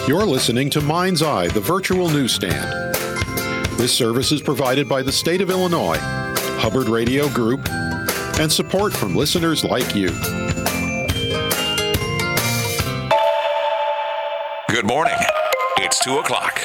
You're listening to Mind's Eye, the virtual newsstand. This service is provided by the state of Illinois, Hubbard Radio Group, and support from listeners like you. Good morning. It's 2 o'clock.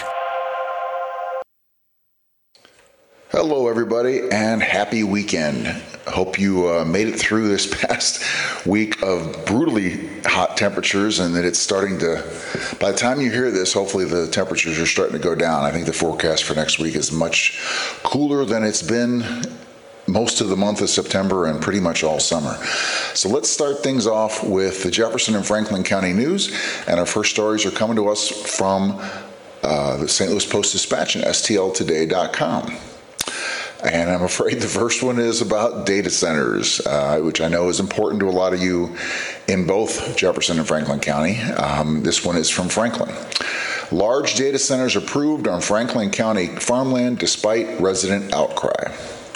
Hello, everybody, and happy weekend. Hope you made it through this past week of brutally hot temperatures, and that it's starting to, by the time you hear this, hopefully the temperatures are starting to go down. I think the forecast for next week is much cooler than it's been most of the month of September and pretty much all summer. So let's start things off with the Jefferson and Franklin County news, and our first stories are coming to us from the St. Louis Post-Dispatch and STLtoday.com. And I'm afraid the first one is about data centers, which I know is important to a lot of you in both Jefferson and Franklin County. This one is from Franklin. Large data centers approved on Franklin County farmland despite resident outcry.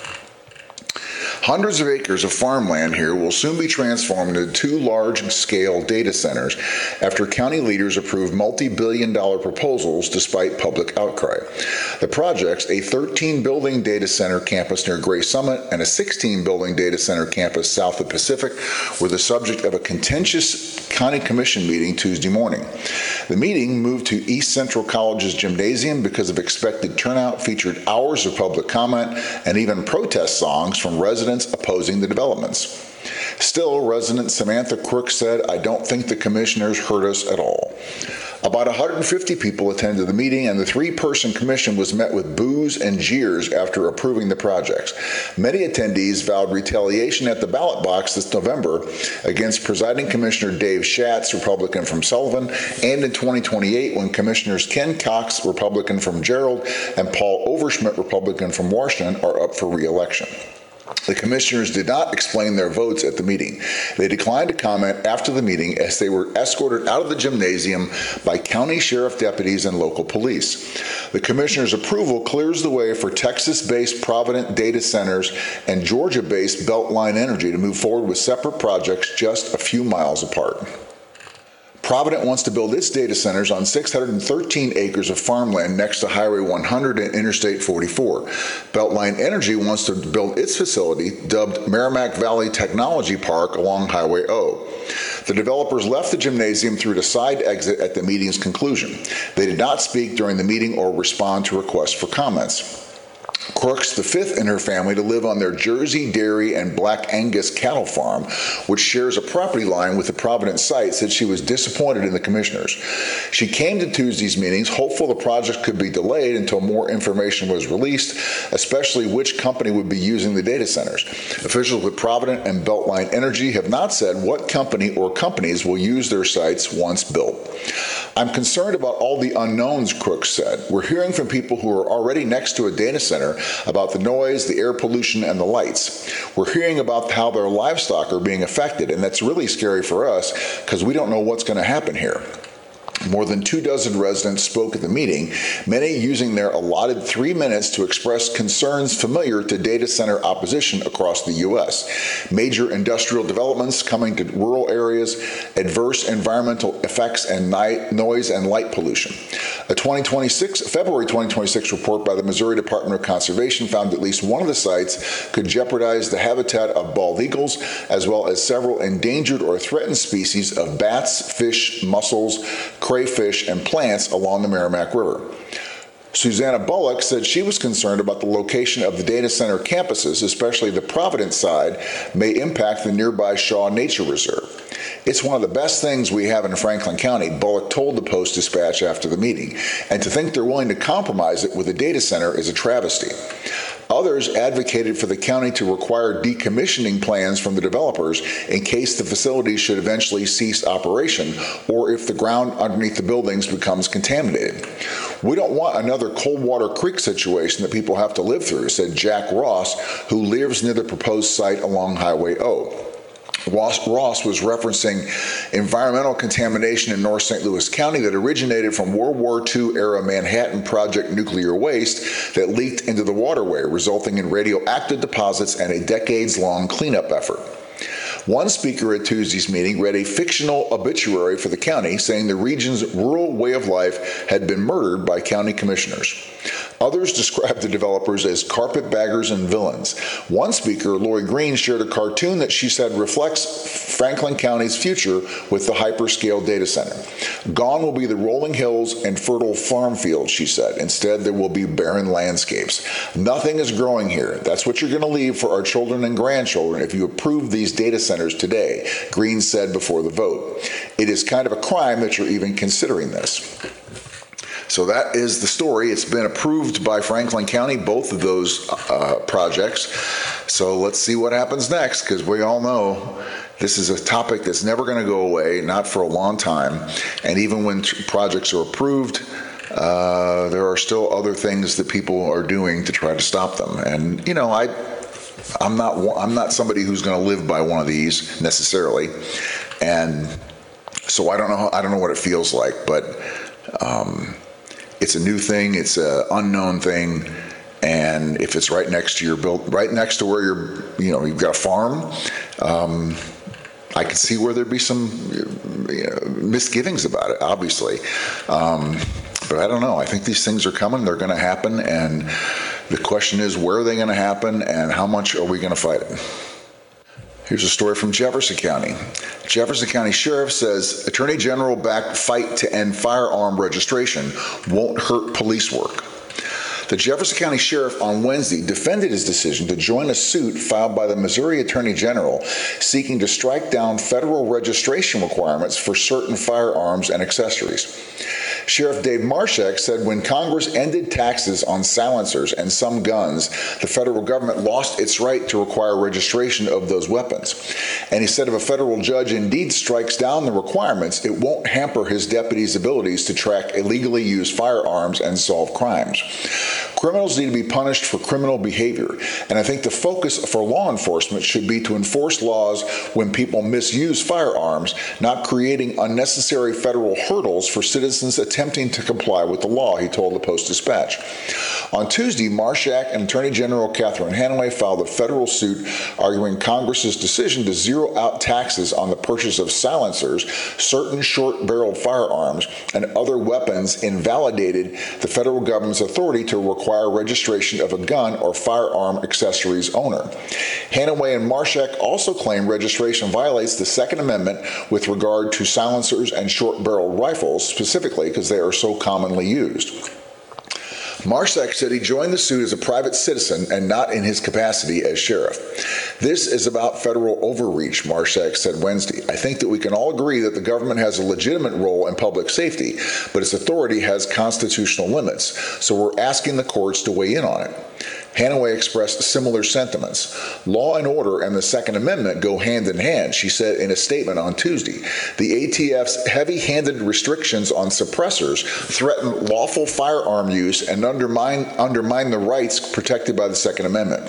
Hundreds of acres of farmland here will soon be transformed into two large-scale data centers after county leaders approved multi-billion-dollar proposals despite public outcry. The projects, a 13-building data center campus near Gray Summit and a 16-building data center campus south of Pacific, were the subject of a contentious county commission meeting Tuesday morning. The meeting moved to East Central College's gymnasium because of expected turnout, featured hours of public comment, and even protest songs from residents opposing the developments. Still, resident Samantha Crook said, "I don't think the commissioners heard us at all." About 150 people attended the meeting, and the three-person commission was met with boos and jeers after approving the projects. Many attendees vowed retaliation at the ballot box this November against presiding Commissioner Dave Schatz, Republican from Sullivan, and in 2028 when Commissioners Ken Cox, Republican from Gerald, and Paul Overschmidt, Republican from Washington, are up for re-election. The commissioners did not explain their votes at the meeting. They declined to comment after the meeting as they were escorted out of the gymnasium by county sheriff deputies and local police. The commissioners' approval clears the way for Texas-based Provident Data Centers and Georgia-based Beltline Energy to move forward with separate projects just a few miles apart. Provident wants to build its data centers on 613 acres of farmland next to Highway 100 and Interstate 44. Beltline Energy wants to build its facility, dubbed Merrimack Valley Technology Park, along Highway O. The developers left the gymnasium through the side exit at the meeting's conclusion. They did not speak during the meeting or respond to requests for comments. Crooks, the fifth in her family to live on their Jersey Dairy and Black Angus cattle farm, which shares a property line with the Providence site, said she was disappointed in the commissioners. She came to Tuesday's meetings hopeful the project could be delayed until more information was released, especially which company would be using the data centers. Officials with Provident and Beltline Energy have not said what company or companies will use their sites once built. "I'm concerned about all the unknowns," Crooks said. "We're hearing from people who are already next to a data center about the noise, the air pollution, and the lights. We're hearing about how their livestock are being affected, and that's really scary for us because we don't know what's going to happen here." More than 24 residents spoke at the meeting, many using their allotted 3 minutes to express concerns familiar to data center opposition across the U.S. Major industrial developments coming to rural areas, adverse environmental effects, and noise and light pollution. A February 2026 report by the Missouri Department of Conservation found at least one of the sites could jeopardize the habitat of bald eagles, as well as several endangered or threatened species of bats, fish, mussels, crayfish, and plants along the Merrimack River. Susanna Bullock said she was concerned about the location of the data center campuses, especially the Providence side, may impact the nearby Shaw Nature Reserve. "It's one of the best things we have in Franklin County," Bullock told the Post-Dispatch after the meeting, "and to think they're willing to compromise it with a data center is a travesty." Others advocated for the county to require decommissioning plans from the developers in case the facilities should eventually cease operation or if the ground underneath the buildings becomes contaminated. "We don't want another Coldwater Creek situation that people have to live through," said Jack Ross, who lives near the proposed site along Highway O. Ross was referencing environmental contamination in North St. Louis County that originated from World War II-era Manhattan Project nuclear waste that leaked into the waterway, resulting in radioactive deposits and a decades-long cleanup effort. One speaker at Tuesday's meeting read a fictional obituary for the county, saying the region's rural way of life had been murdered by county commissioners. Others described the developers as carpetbaggers and villains. One speaker, Lori Green, shared a cartoon that she said reflects Franklin County's future with the hyperscale data center. Gone will be the rolling hills and fertile farm fields, she said. Instead, there will be barren landscapes. Nothing is growing here. That's what you're going to leave for our children and grandchildren if you approve these data centers today, Green said before the vote. It is kind of a crime that you're even considering this. So that is the story. It's been approved by Franklin County, both of those projects. So let's see what happens next, because we all know this is a topic that's never going to go away, not for a long time. And even when projects are approved, there are still other things that people are doing to try to stop them. And, you know, I'm not somebody who's going to live by one of these necessarily. And so I don't know what it feels like, but it's a new thing. It's an unknown thing, and if it's right next to right next to where you've got a farm, I could see where there'd be some misgivings about it, obviously. But I don't know. I think these things are coming. They're going to happen, and the question is, where are they going to happen, and how much are we going to fight it? Here's a story from Jefferson County. Jefferson County Sheriff says Attorney General backed fight to end firearm registration won't hurt police work. The Jefferson County Sheriff on Wednesday defended his decision to join a suit filed by the Missouri Attorney General seeking to strike down federal registration requirements for certain firearms and accessories. Sheriff Dave Marshak said when Congress ended taxes on silencers and some guns, the federal government lost its right to require registration of those weapons. And he said if a federal judge indeed strikes down the requirements, it won't hamper his deputies' abilities to track illegally used firearms and solve crimes. Criminals need to be punished for criminal behavior, and I think the focus for law enforcement should be to enforce laws when people misuse firearms, not creating unnecessary federal hurdles for citizens attempting to comply with the law, he told the Post-Dispatch. On Tuesday, Marshak and Attorney General Catherine Hanaway filed a federal suit arguing Congress's decision to zero out taxes on the purchase of silencers, certain short-barreled firearms, and other weapons invalidated the federal government's authority to require registration of a gun or firearm accessories owner. Hanaway and Marshak also claim registration violates the Second Amendment with regard to silencers and short-barreled rifles, specifically because they are so commonly used. Marshak said he joined the suit as a private citizen and not in his capacity as sheriff. This is about federal overreach, Marshak said Wednesday. I think that we can all agree that the government has a legitimate role in public safety, but its authority has constitutional limits, so we're asking the courts to weigh in on it. Hanaway expressed similar sentiments. Law and order and the Second Amendment go hand in hand, she said in a statement on Tuesday. The ATF's heavy-handed restrictions on suppressors threaten lawful firearm use and undermine the rights protected by the Second Amendment.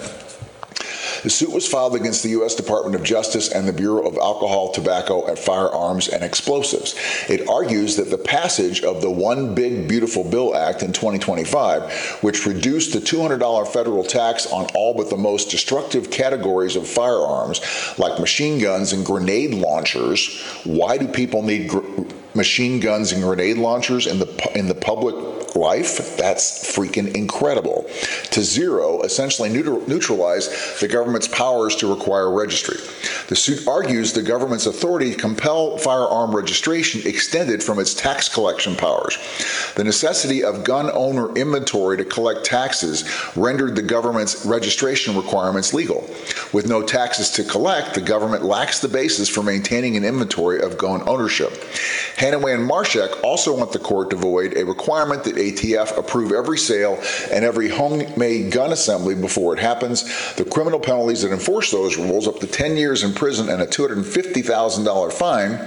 The suit was filed against the U.S. Department of Justice and the Bureau of Alcohol, Tobacco, and Firearms and Explosives. It argues that the passage of the One Big Beautiful Bill Act in 2025, which reduced the $200 federal tax on all but the most destructive categories of firearms, like machine guns and grenade launchers. Why do people need machine guns and grenade launchers in the public life? That's freaking incredible. To zero, essentially neutralize the government's powers to require registry. The suit argues the government's authority to compel firearm registration extended from its tax collection powers. The necessity of gun owner inventory to collect taxes rendered the government's registration requirements legal. With no taxes to collect, the government lacks the basis for maintaining an inventory of gun ownership. Hanaway and Marshak also want the court to void a requirement that ATF approve every sale and every homemade gun assembly before it happens. The criminal penalties that enforce those rules, up to 10 years in prison and a $250,000 fine,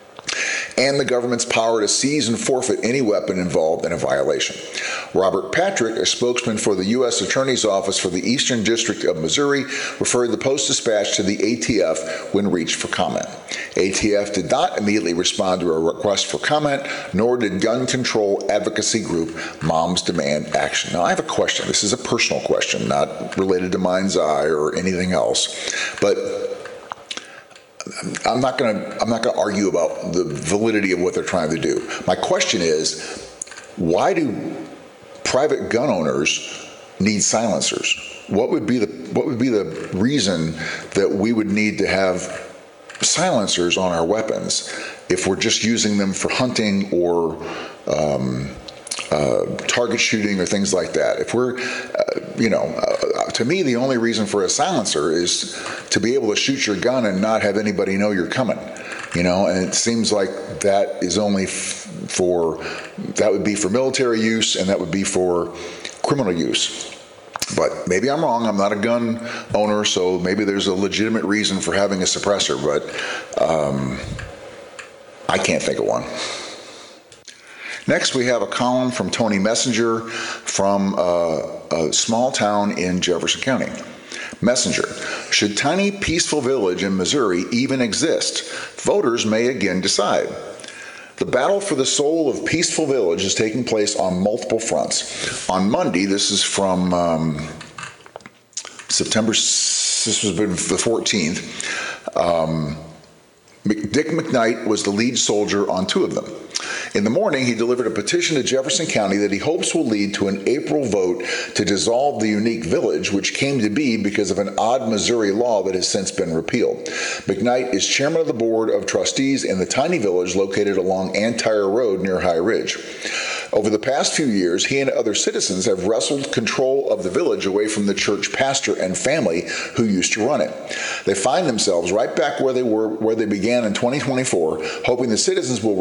and the government's power to seize and forfeit any weapon involved in a violation. Robert Patrick, a spokesman for the U.S. Attorney's Office for the Eastern District of Missouri, referred the Post-Dispatch to the ATF when reached for comment. ATF did not immediately respond to a request for comment, nor did gun control advocacy group Moms Demand Action. Now, I have a question. This is a personal question, not related to Mind's Eye or anything else. But I'm not going to argue about the validity of what they're trying to do. My question is, why do private gun owners need silencers? What would be the reason that we would need to have silencers on our weapons if we're just using them for hunting or target shooting or things like that? If we're, to me, the only reason for a silencer is to be able to shoot your gun and not have anybody know you're coming. And it seems like that is only that would be for military use, and that would be for criminal use. But maybe I'm wrong. I'm not a gun owner, so maybe there's a legitimate reason for having a suppressor, but I can't think of one. Next, we have a column from Tony Messenger from a small town in Jefferson County. Messenger: should tiny peaceful village in Missouri even exist? Voters may again decide. The battle for the soul of Peaceful Village is taking place on multiple fronts. On Monday, this is from this was the 14th, Dick McKnight was the lead soldier on two of them. In the morning, he delivered a petition to Jefferson County that he hopes will lead to an April vote to dissolve the unique village, which came to be because of an odd Missouri law that has since been repealed. McKnight is chairman of the board of trustees in the tiny village located along Antire Road near High Ridge. Over the past few years, he and other citizens have wrestled control of the village away from the church pastor and family who used to run it. They find themselves right back where they began in 2024, hoping the citizens will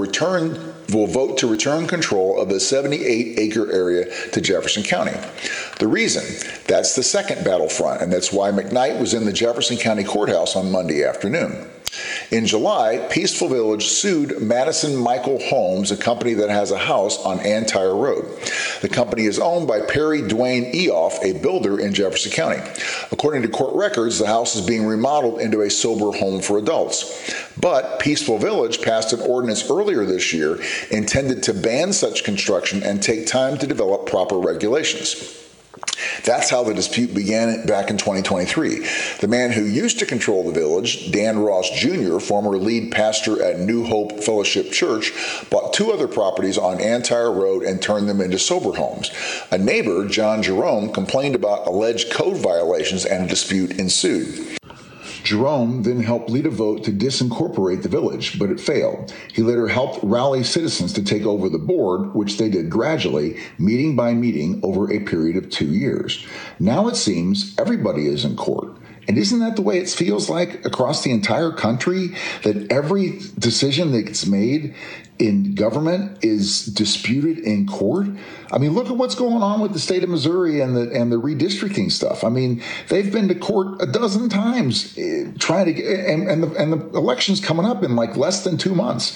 vote to return control of the 78-acre area to Jefferson County. The reason? That's the second battlefront, and that's why McKnight was in the Jefferson County Courthouse on Monday afternoon. In July, Peaceful Village sued Madison Michael Homes, a company that has a house on Antire Road. The company is owned by Perry Dwayne Eoff, a builder in Jefferson County. According to court records, the house is being remodeled into a sober home for adults. But Peaceful Village passed an ordinance earlier this year intended to ban such construction and take time to develop proper regulations. That's how the dispute began back in 2023. The man who used to control the village, Dan Ross Jr., former lead pastor at New Hope Fellowship Church, bought two other properties on Antire Road and turned them into sober homes. A neighbor, John Jerome, complained about alleged code violations and a dispute ensued. Jerome then helped lead a vote to disincorporate the village, but it failed. He later helped rally citizens to take over the board, which they did gradually, meeting by meeting, over a period of 2 years. Now it seems everybody is in court. And isn't that the way it feels like across the entire country, that every decision that's made in government is disputed in court? I mean, look at what's going on with the state of Missouri and the redistricting stuff. I mean, they've been to court a dozen times trying to get, and the election's coming up in like less than 2 months.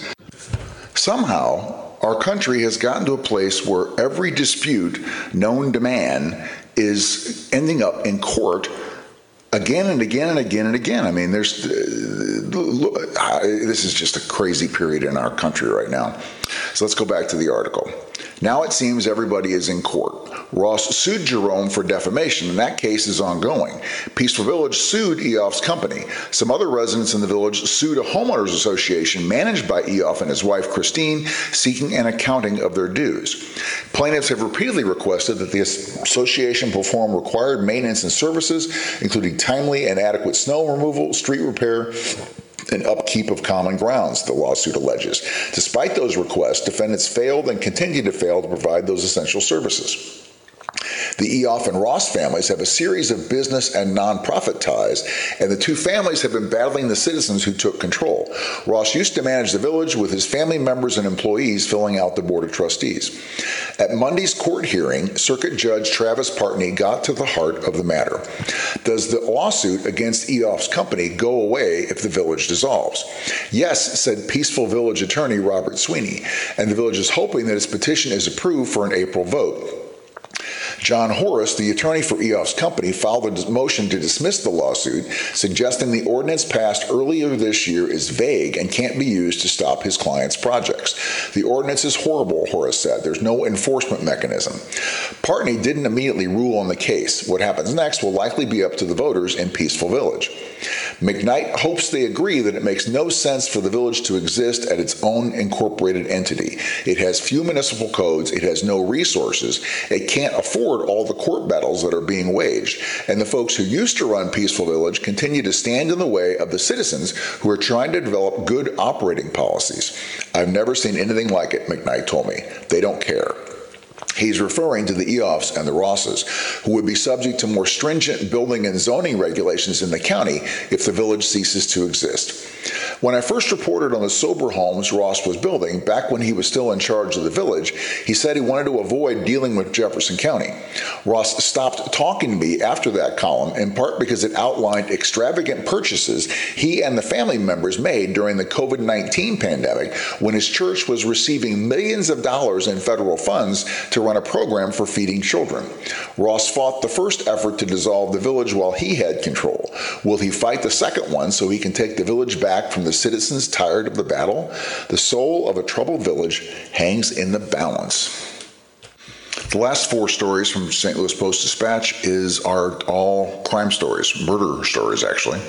Somehow, our country has gotten to a place where every dispute known to man is ending up in court again and again and again and again. I mean, this is just a crazy period in our country right now. So let's go back to the article. Now it seems everybody is in court. Ross sued Jerome for defamation, and that case is ongoing. Peaceful Village sued Eoff's company. Some other residents in the village sued a homeowners association managed by Eoff and his wife Christine, seeking an accounting of their dues. Plaintiffs have repeatedly requested that the association perform required maintenance and services, including timely and adequate snow removal, street repair, and upkeep of common grounds, the lawsuit alleges. Despite those requests, defendants failed and continue to fail to provide those essential services. The Eoff and Ross families have a series of business and nonprofit ties, and the two families have been battling the citizens who took control. Ross used to manage the village with his family members and employees filling out the board of trustees. At Monday's court hearing, Circuit Judge Travis Partney got to the heart of the matter. Does the lawsuit against Eoff's company go away if the village dissolves? Yes, said Peaceful Village attorney Robert Sweeney, and the village is hoping that its petition is approved for an April vote. John Horace, the attorney for Eoff's company, filed a motion to dismiss the lawsuit, suggesting the ordinance passed earlier this year is vague and can't be used to stop his client's projects. The ordinance is horrible, Horace said. There's no enforcement mechanism. Partney didn't immediately rule on the case. What happens next will likely be up to the voters in Peaceful Village. McKnight hopes they agree that it makes no sense for the village to exist as its own incorporated entity. It has few municipal codes, it has no resources, it can't afford all the court battles that are being waged, and the folks who used to run Peaceful Village continue to stand in the way of the citizens who are trying to develop good operating policies. I've never seen anything like it, McKnight told me. They don't care. He's referring to the Eoffs and the Rosses, who would be subject to more stringent building and zoning regulations in the county if the village ceases to exist. When I first reported on the sober homes Ross was building, back when he was still in charge of the village, he said he wanted to avoid dealing with Jefferson County. Ross stopped talking to me after that column, in part because it outlined extravagant purchases he and the family members made during the COVID-19 pandemic when his church was receiving millions of dollars in federal funds to run a program for feeding children. Ross fought the first effort to dissolve the village while he had control. Will he fight the second one so he can take the village back from the citizens tired of the battle? The soul of a troubled village hangs in the balance. The last four stories from St. Louis Post-Dispatch are all crime stories, murder stories actually.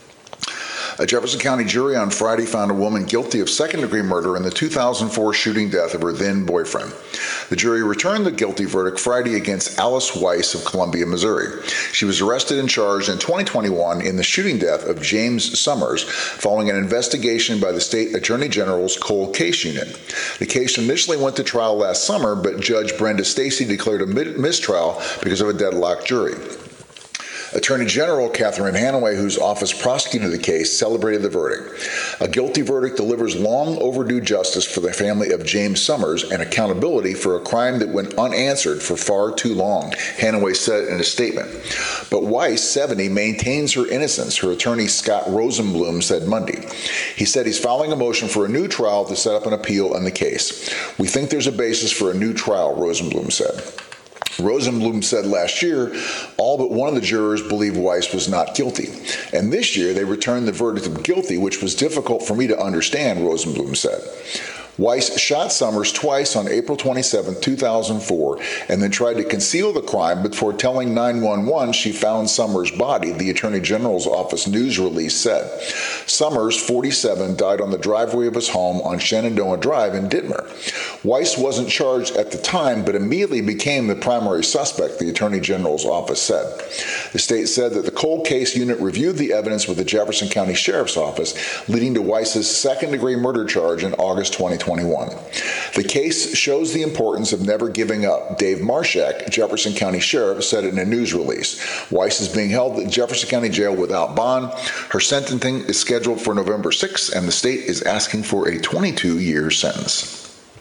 A Jefferson County jury on Friday found a woman guilty of second-degree murder in the 2004 shooting death of her then-boyfriend. The jury returned the guilty verdict Friday against Alice Weiss of Columbia, Missouri. She was arrested and charged in 2021 in the shooting death of James Summers following an investigation by the state attorney general's cold case unit. The case initially went to trial last summer, but Judge Brenda Stacy declared a mistrial because of a deadlocked jury. Attorney General Catherine Hanaway, whose office prosecuted the case, celebrated the verdict. A guilty verdict delivers long overdue justice for the family of James Summers and accountability for a crime that went unanswered for far too long, Hanaway said in a statement. But Weiss, 70, maintains her innocence, her attorney Scott Rosenblum said Monday. He said he's filing a motion for a new trial to set up an appeal in the case. We think there's a basis for a new trial, Rosenblum said. Rosenblum said last year all but one of the jurors believed Weiss was not guilty. And this year they returned the verdict of guilty, which was difficult for me to understand, Rosenblum said. Weiss shot Summers twice on April 27, 2004, and then tried to conceal the crime before telling 911 she found Summers' body, the Attorney General's office news release said. Summers, 47, died on the driveway of his home on Shenandoah Drive in Dittmer. Weiss wasn't charged at the time, but immediately became the primary suspect, the Attorney General's office said. The state said that the cold case unit reviewed the evidence with the Jefferson County Sheriff's Office, leading to Weiss's second-degree murder charge in August 2021. The case shows the importance of never giving up, Dave Marshak, Jefferson County Sheriff, said in a news release. Weiss is being held at Jefferson County Jail without bond. Her sentencing is scheduled for November 6th, and the state is asking for a 22-year sentence.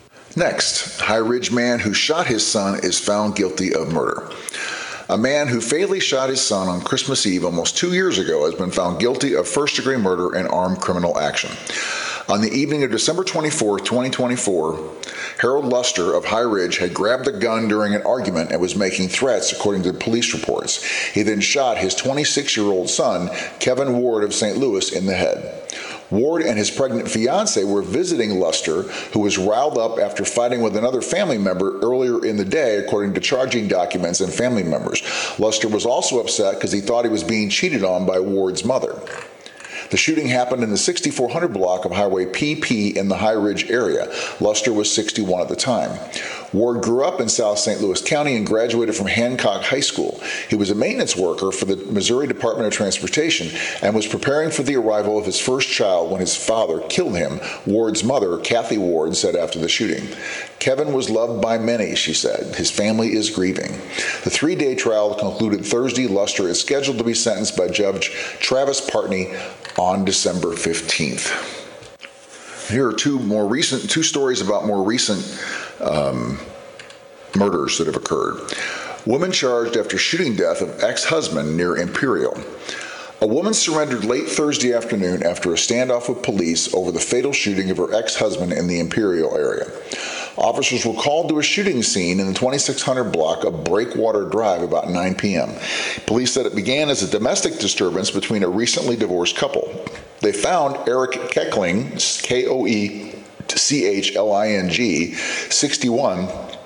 Next, High Ridge man who shot his son is found guilty of murder. A man who fatally shot his son on Christmas Eve almost 2 years ago has been found guilty of first-degree murder and armed criminal action. On the evening of December 24, 2024, Harold Luster of High Ridge had grabbed a gun during an argument and was making threats, according to police reports. He then shot his 26-year-old son, Kevin Ward of St. Louis, in the head. Ward and his pregnant fiancée were visiting Luster, who was riled up after fighting with another family member earlier in the day, according to charging documents and family members. Luster was also upset because he thought he was being cheated on by Ward's mother. The shooting happened in the 6400 block of Highway PP in the High Ridge area. Luster was 61 at the time. Ward grew up in South St. Louis County and graduated from Hancock High School. He was a maintenance worker for the Missouri Department of Transportation and was preparing for the arrival of his first child when his father killed him, Ward's mother, Kathy Ward, said after the shooting. Kevin was loved by many, she said. His family is grieving. The 3-day trial concluded Thursday. Luster is scheduled to be sentenced by Judge Travis Partney on December 15th. Here are two stories about more recent murders that have occurred. Woman charged after shooting death of ex-husband near Imperial. A woman surrendered late Thursday afternoon after a standoff with police over the fatal shooting of her ex-husband in the Imperial area. Officers were called to a shooting scene in the 2600 block of Breakwater Drive about 9 p.m. Police said it began as a domestic disturbance between a recently divorced couple. They found Eric Keckling, Koechling, 61,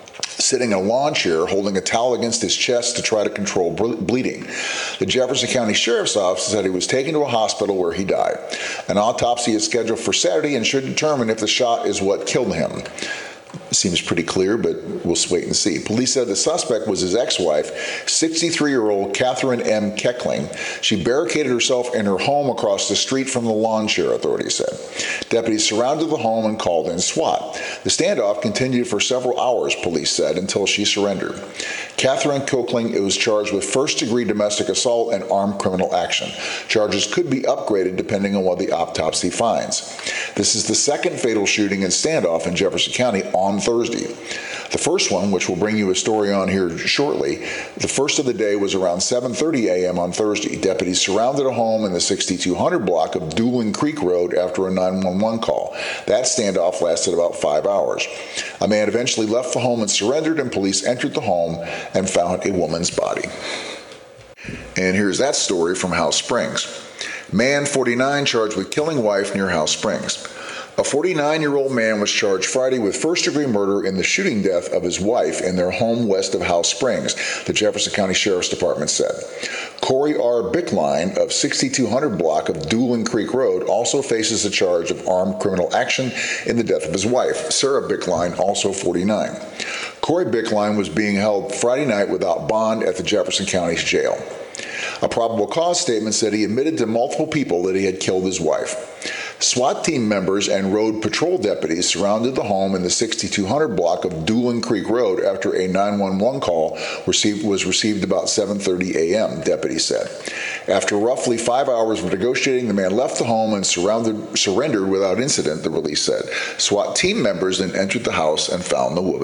sitting in a lawn chair holding a towel against his chest to try to control bleeding. The Jefferson County Sheriff's Office said he was taken to a hospital where he died. An autopsy is scheduled for Saturday and should determine if the shot is what killed him. Seems pretty clear, but we'll wait and see. Police said the suspect was his ex-wife, 63-year-old Catherine M. Keckling. She barricaded herself in her home across the street from the lawn chair, authorities said. Deputies surrounded the home and called in SWAT. The standoff continued for several hours, police said, until she surrendered. Catherine Keckling was charged with first-degree domestic assault and armed criminal action. Charges could be upgraded depending on what the autopsy finds. This is the second fatal shooting and standoff in Jefferson County on Thursday. The first one, which we'll bring you a story on here shortly, the first of the day was around 7:30 a.m. on Thursday. Deputies surrounded a home in the 6200 block of Dooling Creek Road after a 911 call. That standoff lasted about 5 hours. A man eventually left the home and surrendered, and police entered the home and found a woman's body. And here's that story from House Springs. Man 49 charged with killing wife near House Springs. A 49-year-old man was charged Friday with first-degree murder in the shooting death of his wife in their home west of House Springs, the Jefferson County Sheriff's Department said. Corey R. Bickline of 6200 block of Dooling Creek Road also faces a charge of armed criminal action in the death of his wife, Sarah Bickline, also 49. Corey Bickline was being held Friday night without bond at the Jefferson County's jail. A probable cause statement said he admitted to multiple people that he had killed his wife. SWAT team members and road patrol deputies surrounded the home in the 6200 block of Dooling Creek Road after a 911 call was received about 7:30 a.m., deputies said. After roughly 5 hours of negotiating, the man left the home and surrendered without incident, the release said. SWAT team members then entered the house and found the woman.